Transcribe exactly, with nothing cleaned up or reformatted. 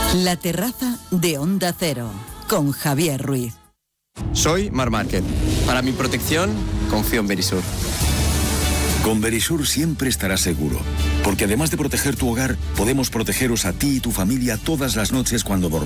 La terraza de Onda Cero, con Javier Ruiz. Soy Mar Márquez. Para mi protección, confío en Verisur. Con Verisur siempre estarás seguro, porque además de proteger tu hogar, podemos protegeros a ti y tu familia todas las noches cuando dormís.